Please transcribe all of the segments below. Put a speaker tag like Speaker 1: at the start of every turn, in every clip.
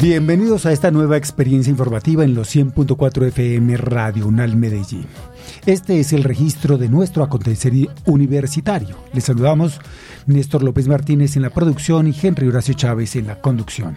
Speaker 1: Bienvenidos a esta nueva experiencia informativa en los 100.4 FM Radio UNAL Medellín. Este es el registro de nuestro acontecer universitario. Les saludamos Néstor López Martínez en la producción y Henry Horacio Chávez en la conducción.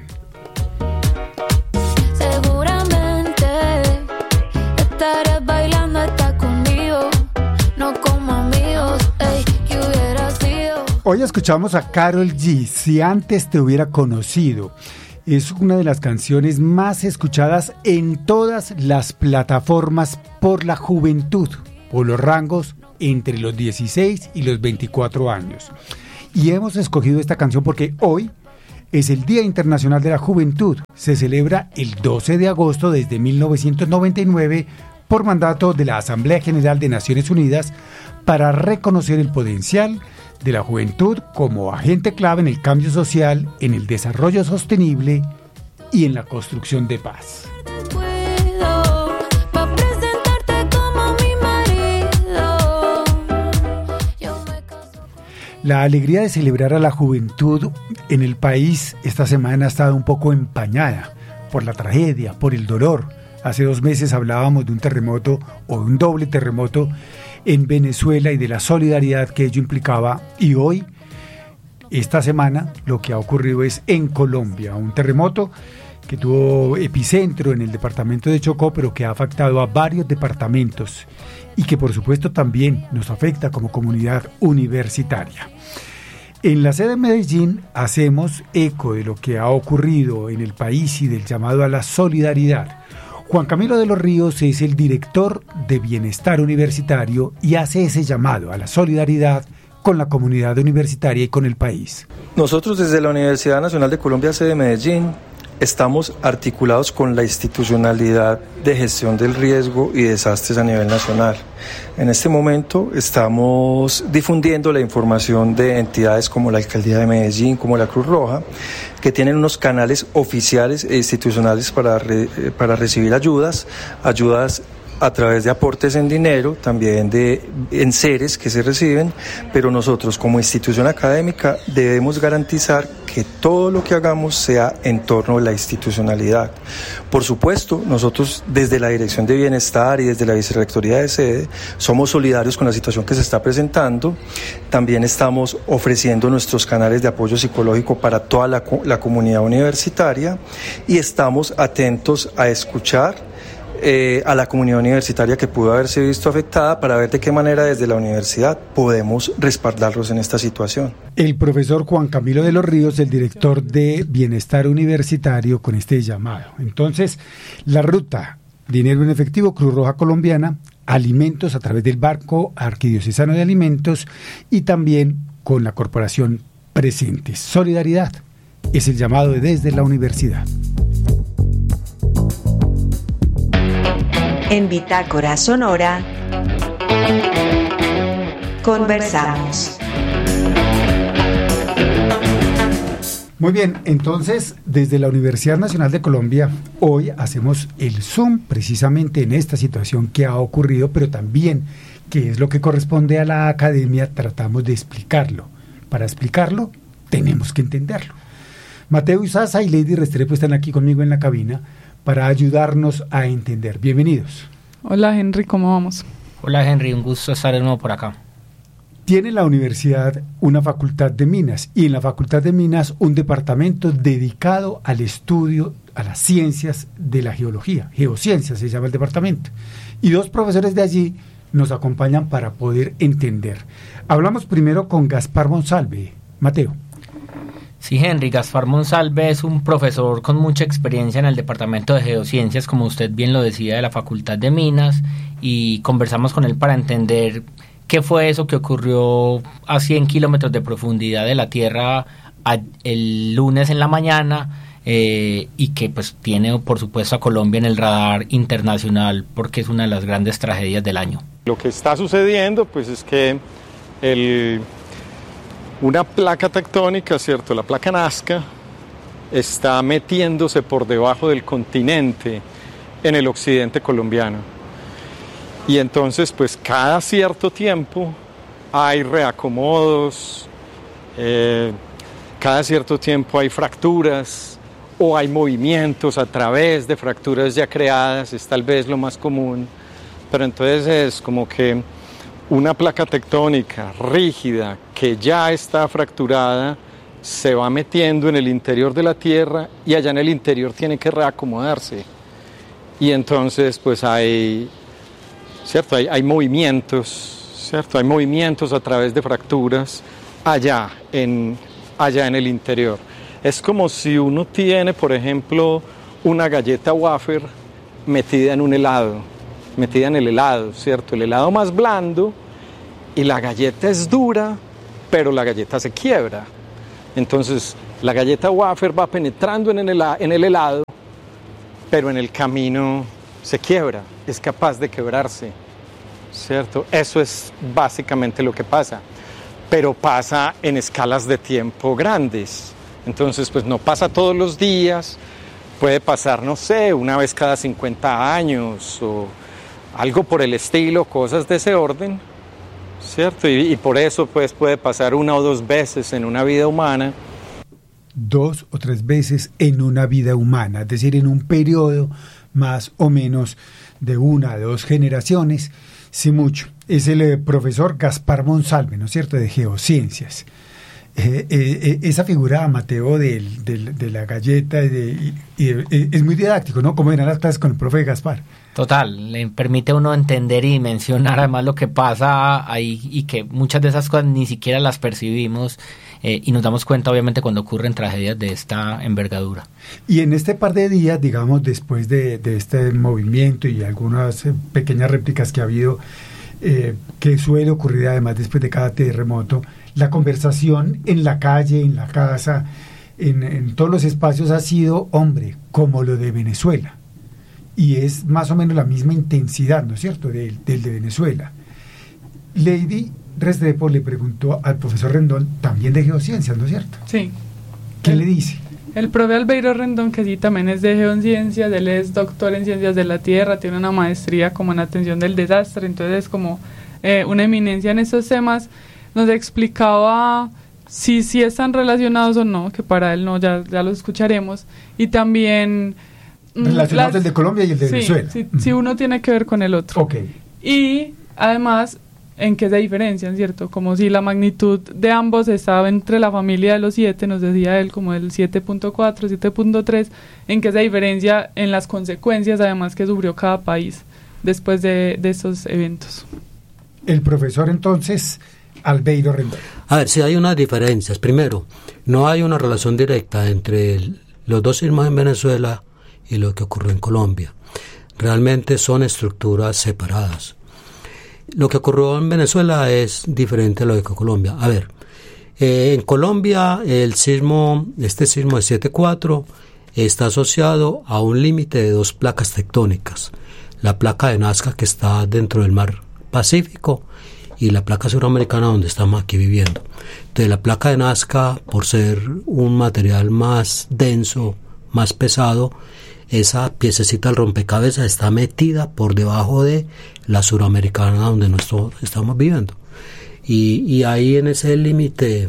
Speaker 2: Seguramente estarás bailando hasta conmigo, no como amigos, que hubiera sido.
Speaker 1: Hoy escuchamos a Karol G, Si antes te hubiera conocido. Es una de las canciones más escuchadas en todas las plataformas por la juventud, por los rangos entre los 16 y los 24 años. Y hemos escogido esta canción porque hoy es el Día Internacional de la Juventud. Se celebra el 12 de agosto desde 1999 por mandato de la Asamblea General de Naciones Unidas para reconocer el potencial de la juventud como agente clave en el cambio social, en el desarrollo sostenible y en la construcción de paz. La alegría de celebrar a la juventud en el país esta semana ha estado un poco empañada por la tragedia, por el dolor. Hace 2 meses hablábamos de un terremoto o de un doble terremoto en Venezuela y de la solidaridad que ello implicaba, y hoy, esta semana, lo que ha ocurrido es en Colombia, un terremoto que tuvo epicentro en el departamento de Chocó, pero que ha afectado a varios departamentos y que por supuesto también nos afecta como comunidad universitaria. En la sede de Medellín hacemos eco de lo que ha ocurrido en el país y del llamado a la solidaridad. Juan Camilo de los Ríos es el director de Bienestar Universitario y hace ese llamado a la solidaridad con la comunidad universitaria y con el país.
Speaker 3: Nosotros desde la Universidad Nacional de Colombia, sede de Medellín, estamos articulados con la institucionalidad de gestión del riesgo y desastres a nivel nacional. En este momento estamos difundiendo la información de entidades como la Alcaldía de Medellín, como la Cruz Roja, que tienen unos canales oficiales e institucionales para recibir ayudas a través de aportes en dinero, también de enseres que se reciben, pero nosotros como institución académica debemos garantizar que todo lo que hagamos sea en torno a la institucionalidad. Por supuesto, nosotros desde la Dirección de Bienestar y desde la Vicerrectoría de Sede somos solidarios con la situación que se está presentando. También estamos ofreciendo nuestros canales de apoyo psicológico para toda la comunidad universitaria y estamos atentos a escuchar a la comunidad universitaria que pudo haberse visto afectada para ver de qué manera desde la universidad podemos respaldarlos en esta situación.
Speaker 1: El profesor Juan Camilo de los Ríos, el director de Bienestar Universitario, con este llamado. Entonces, la ruta Dinero en Efectivo, Cruz Roja Colombiana, alimentos a través del Banco Arquidiocesano de Alimentos y también con la Corporación Presentes. Solidaridad es el llamado desde la universidad.
Speaker 4: En Bitácora Sonora, conversamos.
Speaker 1: Muy bien, entonces desde la Universidad Nacional de Colombia hoy hacemos el Zoom precisamente en esta situación que ha ocurrido, pero también que es lo que corresponde a la academia, tratamos de explicarlo. Para explicarlo tenemos que entenderlo. Mateo Izaza y Lady Restrepo están aquí conmigo en la cabina para ayudarnos a entender. Bienvenidos.
Speaker 5: Hola Henry, ¿cómo vamos?
Speaker 6: Hola Henry, un gusto estar de nuevo por acá.
Speaker 1: Tiene la universidad una facultad de minas y en la facultad de minas un departamento dedicado al estudio, a las ciencias de la geología. Geociencias se llama el departamento. Y 2 profesores de allí nos acompañan para poder entender. Hablamos primero con Gaspar Monsalve. Mateo.
Speaker 6: Sí, Henry, Gaspar Monsalve es un profesor con mucha experiencia en el Departamento de Geociencias, como usted bien lo decía, de la Facultad de Minas, y conversamos con él para entender qué fue eso que ocurrió a 100 kilómetros de profundidad de la Tierra el lunes en la mañana, y que pues tiene por supuesto a Colombia en el radar internacional porque es una de las grandes tragedias del año.
Speaker 7: Lo que está sucediendo pues es que una placa tectónica, ¿cierto? La placa Nazca está metiéndose por debajo del continente en el occidente colombiano. Y entonces, pues cada cierto tiempo hay reacomodos, cada cierto tiempo hay fracturas o hay movimientos a través de fracturas ya creadas, es tal vez lo más común, pero entonces es como que una placa tectónica rígida que ya está fracturada se va metiendo en el interior de la Tierra y allá en el interior tiene que reacomodarse. Y entonces pues hay movimientos, ¿cierto? Hay movimientos a través de fracturas allá en el interior. Es como si uno tiene, por ejemplo, una galleta wafer metida en el helado, ¿cierto? El helado más blando y la galleta es dura, pero la galleta se quiebra. Entonces, la galleta wafer va penetrando en el helado, pero en el camino se quiebra, es capaz de quebrarse, ¿cierto? Eso es básicamente lo que pasa, pero pasa en escalas de tiempo grandes. Entonces, pues no pasa todos los días, puede pasar, no sé, una vez cada 50 años o algo por el estilo, cosas de ese orden, ¿cierto? Y por eso pues puede pasar 1 o 2 veces en una vida humana.
Speaker 1: 2 o 3 veces en una vida humana, es decir, en un periodo más o menos de 1 a 2 generaciones, sí mucho. Es el profesor Gaspar Monsalve, ¿no es cierto?, de Geociencias. Esa figura, Mateo, de la galleta, es muy didáctico, ¿no? Como eran las clases con el profe Gaspar.
Speaker 6: Total, le permite a uno entender y mencionar además lo que pasa ahí y que muchas de esas cosas ni siquiera las percibimos y nos damos cuenta obviamente cuando ocurren tragedias de esta envergadura.
Speaker 1: Y en este par de días, digamos, después de este movimiento y algunas pequeñas réplicas que ha habido, que suele ocurrir además después de cada terremoto, la conversación en la calle, en la casa, en todos los espacios ha sido, hombre, como lo de Venezuela. Y es más o menos la misma intensidad, ¿no es cierto?, del de Venezuela. Lady Restrepo le preguntó al profesor Rendón, también de Geociencias, ¿no es cierto?
Speaker 5: Sí.
Speaker 1: ¿Qué le dice?
Speaker 5: El profe Albeiro Rendón, que sí también es de Geociencias, él es doctor en Ciencias de la Tierra, tiene una maestría como en atención del desastre, entonces es como una eminencia en esos temas. Nos explicaba si están relacionados o no, que para él no, ya lo escucharemos, y también
Speaker 1: relacionados el de Colombia y el de Venezuela.
Speaker 5: Si uno tiene que ver con el otro.
Speaker 1: Okay.
Speaker 5: Y además, ¿en qué se diferencian, cierto? Como si la magnitud de ambos estaba entre la familia de los 7, nos decía él, como el 7.4, 7.3, ¿en qué se diferencia en las consecuencias, además, que sufrió cada país después de esos eventos?
Speaker 1: El profesor, entonces, Albeiro Rendón.
Speaker 8: A ver, si hay unas diferencias. Primero, no hay una relación directa entre los 2 sismos en Venezuela y lo que ocurrió en Colombia. Realmente son estructuras separadas. Lo que ocurrió en Venezuela es diferente a lo de Colombia. A ver, en Colombia este sismo de 7.4 está asociado a un límite de 2 placas tectónicas. La placa de Nazca, que está dentro del mar Pacífico, y la placa suramericana, donde estamos aquí viviendo. Entonces, la placa de Nazca, por ser un material más denso, más pesado, esa piececita del rompecabezas está metida por debajo de la suramericana, donde nosotros estamos viviendo. Y ahí, en ese límite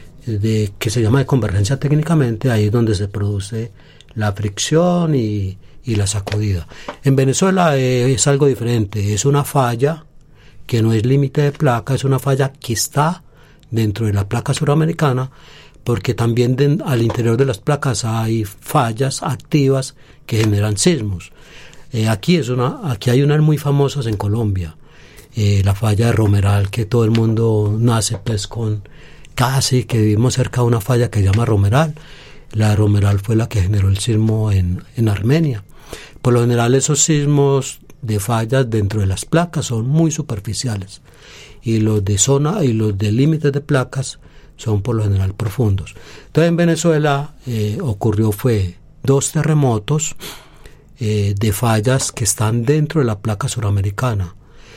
Speaker 8: que se llama de convergencia técnicamente, ahí es donde se produce la fricción y la sacudida. En Venezuela es algo diferente, es una falla que no es límite de placa, es una falla que está dentro de la placa suramericana, porque también al interior de las placas hay fallas activas que generan sismos. Aquí hay unas muy famosas en Colombia, la falla de Romeral, que todo el mundo nace pues con casi que vivimos cerca de una falla que se llama Romeral. La de Romeral fue la que generó el sismo en Armenia. Por lo general, esos sismos de fallas dentro de las placas son muy superficiales, y los de zona y los de límites de placas son por lo general profundos. Entonces, en Venezuela fue 2 terremotos de fallas que están dentro de la placa suramericana,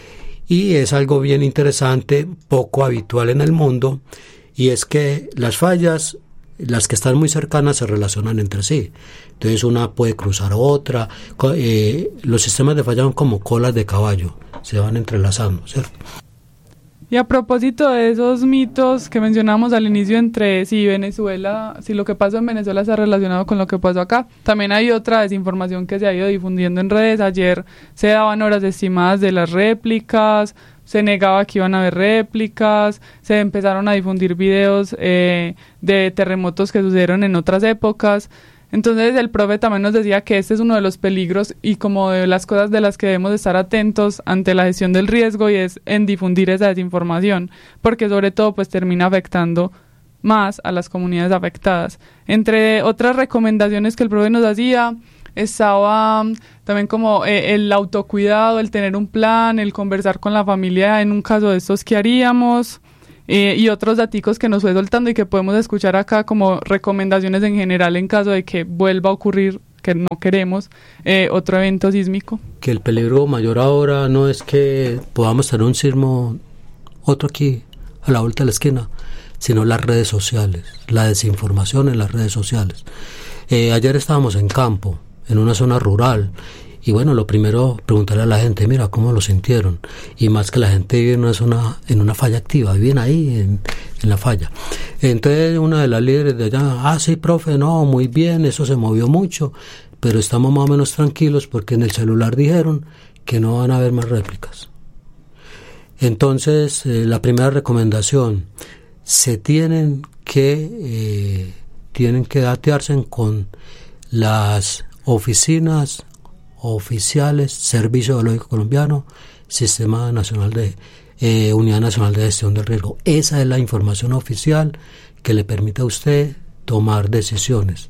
Speaker 8: y es algo bien interesante, poco habitual en el mundo, y es que las fallas, las que están muy cercanas, se relacionan entre sí. Entonces una puede cruzar a otra. Los sistemas de falla son como colas de caballo, se van entrelazando, ¿cierto?
Speaker 5: Y a propósito de esos mitos que mencionamos al inicio entre si Venezuela, si lo que pasó en Venezuela está relacionado con lo que pasó acá, también hay otra desinformación que se ha ido difundiendo en redes. Ayer se daban horas estimadas de las réplicas, se negaba que iban a haber réplicas, se empezaron a difundir videos de terremotos que sucedieron en otras épocas. Entonces el profe también nos decía que este es uno de los peligros y como de las cosas de las que debemos estar atentos ante la gestión del riesgo, y es en difundir esa desinformación, porque sobre todo pues termina afectando más a las comunidades afectadas. Entre otras recomendaciones que el profe nos hacía, estaba también como el autocuidado, el tener un plan, el conversar con la familia en un caso de estos que haríamos, y otros daticos que nos fue soltando y que podemos escuchar acá como recomendaciones en general en caso de que vuelva a ocurrir, que no queremos, otro evento sísmico.
Speaker 8: Que el peligro mayor ahora no es que podamos tener un sismo, otro aquí a la vuelta de la esquina, sino las redes sociales, la desinformación en las redes sociales. Ayer estábamos en campo, en una zona rural, y bueno, lo primero, preguntarle a la gente, mira, ¿cómo lo sintieron? Y más que la gente vive en una zona, en una falla activa, viven ahí en la falla. Entonces una de las líderes de allá, sí, profe, no, muy bien, eso se movió mucho, pero estamos más o menos tranquilos porque en el celular dijeron que no van a haber más réplicas. Entonces, la primera recomendación, se tienen que datearse con las oficinas oficiales, Servicio Geológico Colombiano, Sistema Nacional de Unidad Nacional de Gestión del Riesgo. Esa es la información oficial que le permite a usted tomar decisiones.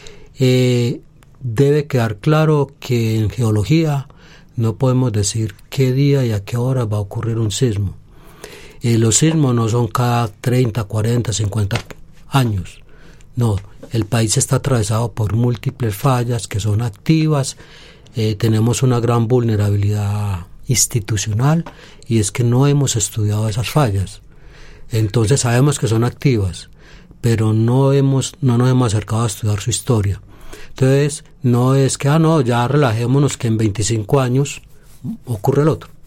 Speaker 8: Debe quedar claro que en geología no podemos decir qué día y a qué hora va a ocurrir un sismo. Los sismos no son cada 30, 40, 50 años. No, el país está atravesado por múltiples fallas que son activas. Tenemos una gran vulnerabilidad institucional y es que no hemos estudiado esas fallas. Entonces sabemos que son activas, pero no nos hemos acercado a estudiar su historia. Entonces no es que, ya relajémonos que en 25 años ocurre el otro.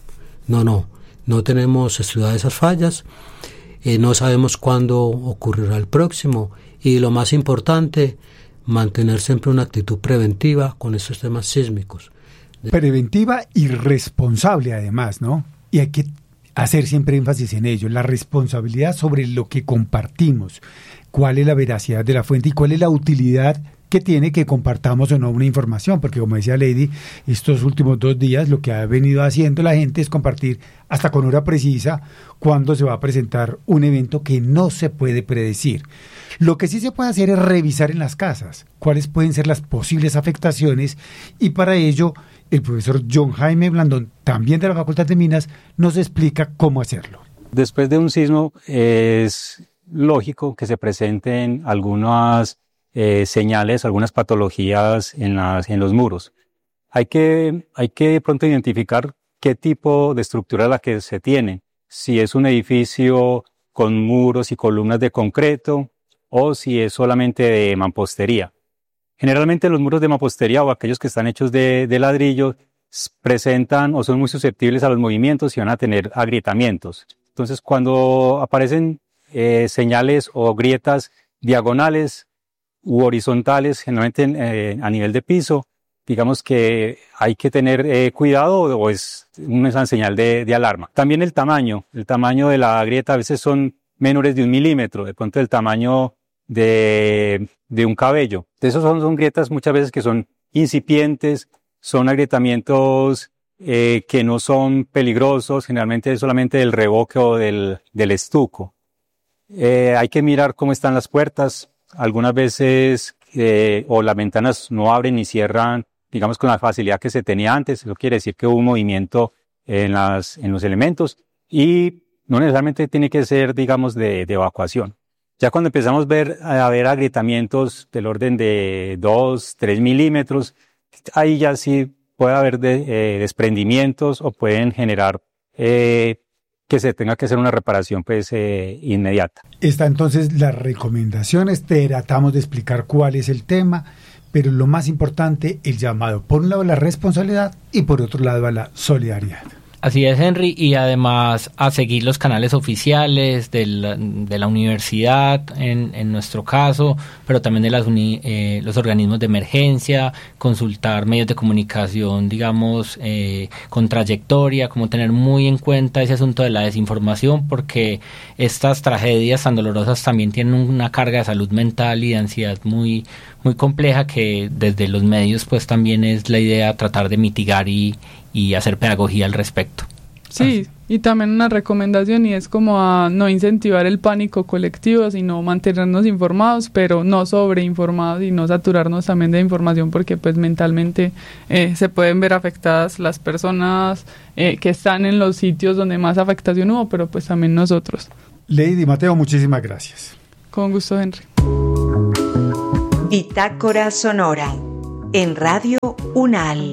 Speaker 8: No tenemos estudiado esas fallas, no sabemos cuándo ocurrirá el próximo, y lo más importante, mantener siempre una actitud preventiva con estos temas sísmicos.
Speaker 1: Preventiva y responsable además, ¿no? Y hay que hacer siempre énfasis en ello, la responsabilidad sobre lo que compartimos, cuál es la veracidad de la fuente y cuál es la utilidad que tiene que compartamos o no una información, porque como decía Lady, estos últimos 2 días lo que ha venido haciendo la gente es compartir hasta con hora precisa cuándo se va a presentar un evento que no se puede predecir. Lo que sí se puede hacer es revisar en las casas cuáles pueden ser las posibles afectaciones, y para ello el profesor John Jaime Blandón, también de la Facultad de Minas, nos explica cómo hacerlo.
Speaker 9: Después de un sismo es lógico que se presenten algunas señales, algunas patologías en los muros. Hay que de pronto identificar qué tipo de estructura es la que se tiene, si es un edificio con muros y columnas de concreto o si es solamente de mampostería. Generalmente los muros de mampostería o aquellos que están hechos de ladrillo presentan o son muy susceptibles a los movimientos y van a tener agrietamientos. Entonces cuando aparecen señales o grietas diagonales u horizontales, generalmente a nivel de piso, digamos que hay que tener cuidado o es una señal de alarma. También el tamaño de la grieta a veces son menores de 1 milímetro, de pronto el tamaño de un cabello. Esos son grietas muchas veces que son incipientes, son agrietamientos que no son peligrosos, generalmente es solamente del revoque o del estuco. Hay que mirar cómo están las puertas. Algunas veces o las ventanas no abren ni cierran, digamos, con la facilidad que se tenía antes. Eso quiere decir que hubo un movimiento en los elementos y no necesariamente tiene que ser, digamos, de evacuación. Ya cuando empezamos a ver agrietamientos del orden de 2, 3 milímetros, ahí ya sí puede haber desprendimientos o pueden generar que se tenga que hacer una reparación pues inmediata.
Speaker 1: Está entonces las recomendaciones, tratamos de explicar cuál es el tema, pero lo más importante, el llamado, por un lado la responsabilidad y por otro lado a la solidaridad.
Speaker 6: Así es, Henry, y además a seguir los canales oficiales de la universidad, en nuestro caso, pero también de los organismos de emergencia, consultar medios de comunicación, digamos, con trayectoria, como tener muy en cuenta ese asunto de la desinformación, porque estas tragedias tan dolorosas también tienen una carga de salud mental y de ansiedad muy, muy compleja, que desde los medios pues también es la idea tratar de mitigar y hacer pedagogía al respecto.
Speaker 5: Sí, y también una recomendación, y es como a no incentivar el pánico colectivo, sino mantenernos informados, pero no sobreinformados y no saturarnos también de información, porque pues mentalmente se pueden ver afectadas las personas que están en los sitios donde más afectación hubo, pero pues también nosotros.
Speaker 1: Lady Mateo, muchísimas gracias.
Speaker 5: Con gusto, Henry.
Speaker 4: Bitácora Sonora en Radio UNAL.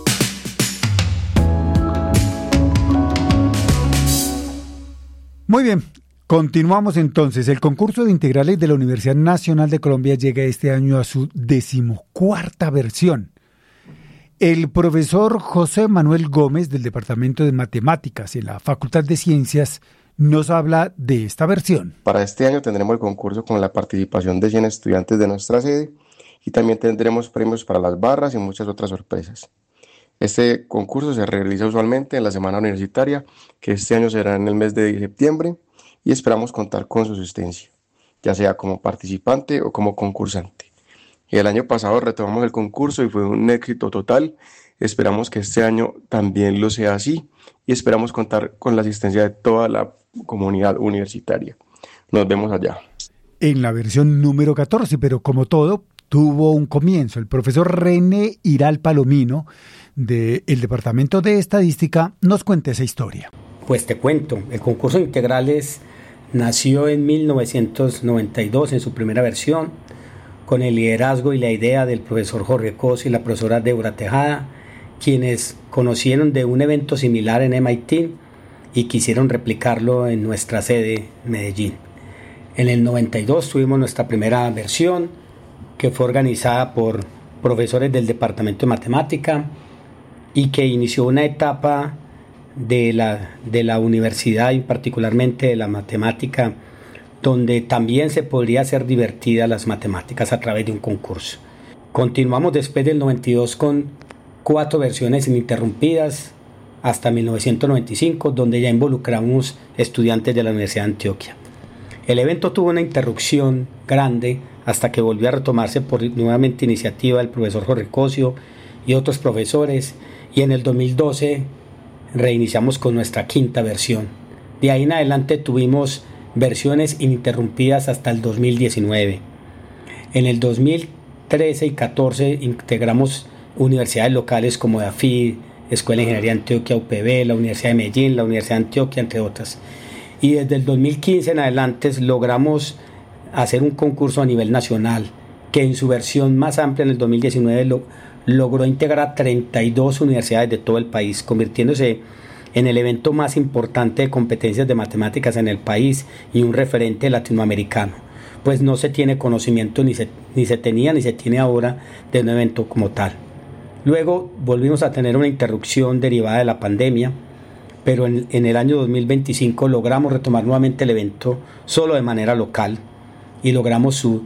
Speaker 1: Muy bien, continuamos entonces. El concurso de integrales de la Universidad Nacional de Colombia llega este año a su 14ª versión. El profesor José Manuel Gómez, del Departamento de Matemáticas en la Facultad de Ciencias, nos habla de esta versión.
Speaker 10: Para este año tendremos el concurso con la participación de 100 estudiantes de nuestra sede y también tendremos premios para las barras y muchas otras sorpresas. Este concurso se realiza usualmente en la semana universitaria, que este año será en el mes de septiembre, y esperamos contar con su asistencia, ya sea como participante o como concursante. El año pasado retomamos el concurso y fue un éxito total. Esperamos que este año también lo sea así y esperamos contar con la asistencia de toda la comunidad universitaria. Nos vemos allá.
Speaker 1: En la versión número 14, pero como todo, tuvo un comienzo. El profesor René Iral Palomino, del Departamento de Estadística, nos cuenta esa historia.
Speaker 11: Pues te cuento, el concurso de integrales nació en 1992 en su primera versión, con el liderazgo y la idea del profesor Jorge Cos y la profesora Débora Tejada, quienes conocieron de un evento similar en MIT y quisieron replicarlo en nuestra sede en Medellín. En el 92 tuvimos nuestra primera versión, que fue organizada por profesores del Departamento de Matemática y que inició una etapa de la universidad y particularmente de la matemática, donde también se podría hacer divertida las matemáticas a través de un concurso. Continuamos después del 92 con 4 versiones ininterrumpidas hasta 1995, donde ya involucramos estudiantes de la Universidad de Antioquia. El evento tuvo una interrupción grande hasta que volvió a retomarse por nuevamente iniciativa del profesor Jorge Cosio y otros profesores, y en el 2012 reiniciamos con nuestra 5ª versión. De ahí en adelante tuvimos versiones ininterrumpidas hasta el 2019. En el 2013 y 14 integramos universidades locales como DAFID, Escuela de Ingeniería de Antioquia, UPB, la Universidad de Medellín, la Universidad de Antioquia, entre otras. Y desde el 2015 en adelante logramos hacer un concurso a nivel nacional, que en su versión más amplia en el 2019 logró integrar a 32 universidades de todo el país, convirtiéndose en el evento más importante de competencias de matemáticas en el país y un referente latinoamericano, pues no se tiene conocimiento ni se tenía ni se tiene ahora de un evento como tal. Luego volvimos a tener una interrupción derivada de la pandemia, pero en el año 2025 logramos retomar nuevamente el evento solo de manera local y logramos su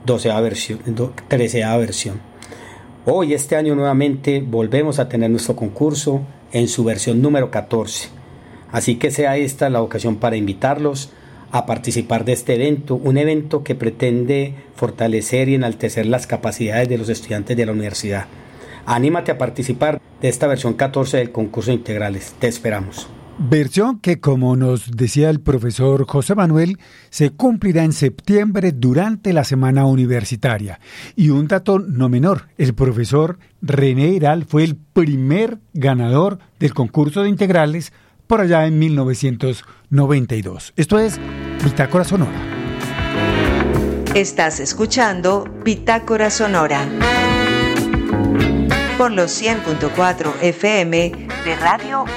Speaker 11: 13ª versión. Hoy, este año nuevamente, volvemos a tener nuestro concurso en su versión número 14. Así que sea esta la ocasión para invitarlos a participar de este evento, un evento que pretende fortalecer y enaltecer las capacidades de los estudiantes de la universidad. Anímate a participar de esta versión 14 del concurso de integrales. Te esperamos.
Speaker 1: Versión que, como nos decía el profesor José Manuel, se cumplirá en septiembre durante la semana universitaria. Y un dato no menor, el profesor René Iral fue el primer ganador del concurso de integrales por allá en 1992. Esto es Bitácora Sonora.
Speaker 4: Estás escuchando Bitácora Sonora por los 100.4 FM de Radio